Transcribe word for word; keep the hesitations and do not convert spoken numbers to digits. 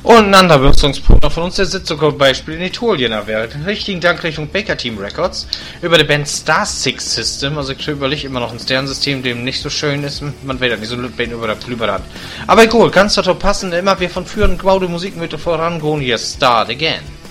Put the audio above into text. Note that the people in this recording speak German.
Und ein anderer Benutzungspunkt von uns, der sitzt sogar Beispiel in Italien erwähnt. Richtigen Dank Richtung Baker Team Records über die Band Star Six System. Also ich überlege immer noch ein Sternsystem, dem nicht so schön ist. Man will ja nicht so eine Band über der Blüber hat. Aber gut, ganz dazu passend, immer wir von früheren Gaude Musikmythe vorangehen, hier Start Again.